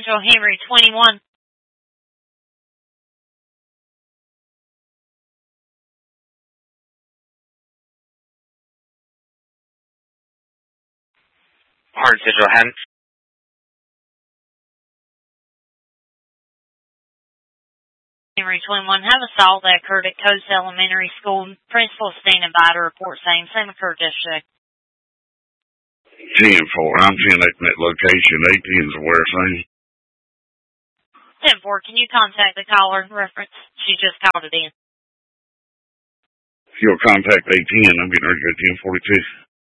Central Henry 21. Hard Central Hen. Henry 21. Have assault that occurred at Coast Elementary School. Principal standing by to report same occurred yesterday. 10-4. I'm 10 at that location. 18's where same. 10-4. Can you contact the caller reference? She just called it in. You'll contact 18. I'm getting ready to go 1042.